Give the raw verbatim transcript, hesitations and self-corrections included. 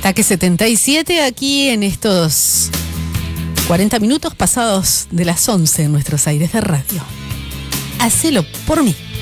Ataque setenta y siete aquí en estos cuarenta minutos pasados de las once en nuestros aires de radio. Hacelo por mí.